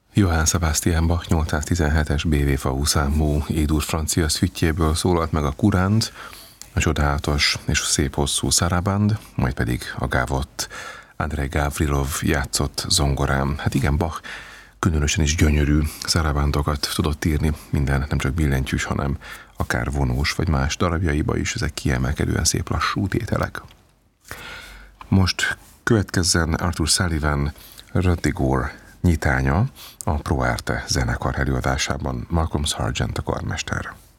Johann Sebastian Bach 817-es BV-faú számú édur francia szüttyéből szólalt meg a Kuránt, a csodálatos és szép hosszú szaraband, majd pedig a gávott Andrei Gavrilov játszott zongorán. Hát igen, Bach különösen is gyönyörű szarabandokat tudott írni, minden nem csak billentyűs, hanem akár vonós vagy más darabjaiba is, ezek kiemelkedően szép lassú tételek. Most következzen Arthur Sullivan Röttigor nyitánya a Pro Arte zenekar előadásában, Malcolm Sargent a karmester.